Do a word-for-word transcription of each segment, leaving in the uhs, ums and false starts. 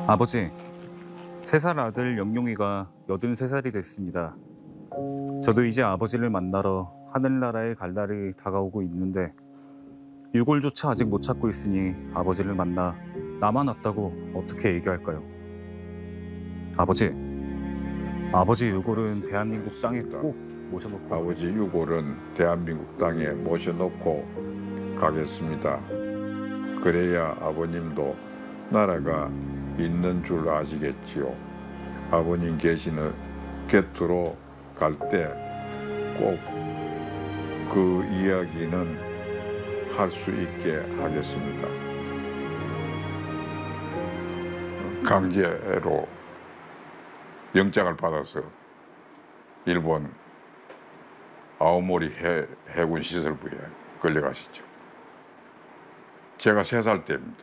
아버지, 세 살 아들 영용이가 여든세 살이 됐습니다. 저도 이제 아버지를 만나러 하늘나라에 갈 날이 다가오고 있는데 유골조차 아직 못 찾고 있으니 아버지를 만나 나만 왔다고 어떻게 얘기할까요? 아버지, 아버지 유골은 대한민국 땅에 꼭 모셔놓고 아버지 유골은 대한민국 땅에 모셔놓고 가겠습니다. 그래야 아버님도 나라가 있는 줄 아시겠지요. 아버님 계시는 곁으로 갈 때 꼭 그 이야기는 할 수 있게 하겠습니다. 강제로 영장을 받아서 일본 아오모리 해, 해군 시설부에 끌려가시죠. 제가 세 살 때입니다.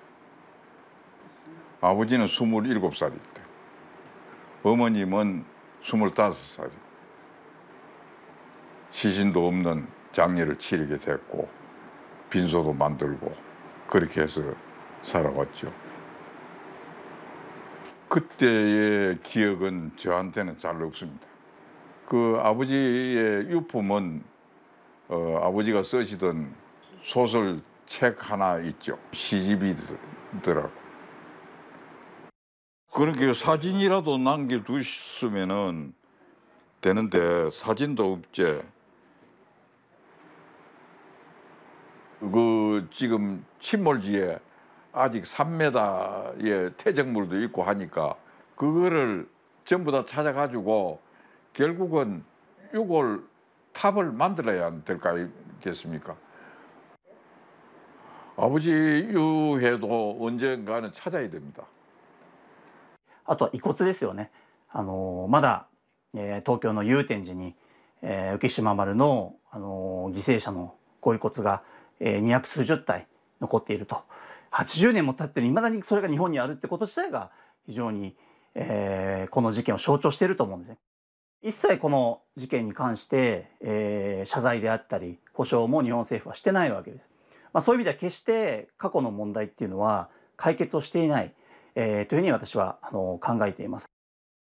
아버지는 스물일곱 살일 때, 어머님은 스물다섯 살이고 시신도 없는 장례를 치르게 됐고 빈소도 만들고 그렇게 해서 살아왔죠. 그때의 기억은 저한테는 잘 없습니다. 그 아버지의 유품은 어, 아버지가 쓰시던 소설책 하나 있죠. 시집이더라고. 그렇게 사진이라도 남겨두셨으면은 되는데 사진도 없지. 그 지금 침몰지에 아직 삼 미터의 퇴적물도 있고 하니까 그거를 전부 다 찾아가지고 결국은 유골 탑을 만들어야 될 거 아니겠습니까? 아버지 유해도 언젠가는 찾아야 됩니다. あとは遺骨ですよね。あのまだ、えー、東京の祐天寺に、えー、浮島丸の、あの犠牲者のご遺骨が、えー、にひゃくすうじゅったい残っていると。はちじゅうねんも経ってるいまだにそれが日本にあるってこと自体が非常に、えー、この事件を象徴していると思うんですね。一切この事件に関して、えー、謝罪であったり補償も日本政府はしてないわけです。まあ、そういう意味では決して過去の問題っていうのは解決をしていない、えー、というふうに私はあの考えています。